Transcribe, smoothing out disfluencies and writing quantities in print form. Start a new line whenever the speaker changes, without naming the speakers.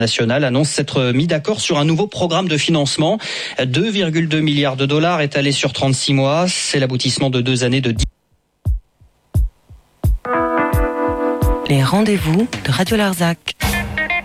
national annonce s'être mis d'accord sur un nouveau programme de financement. 2,2 milliards de dollars étalés sur 36 mois. C'est l'aboutissement de 2 années de...
Les rendez-vous de Radio Larzac.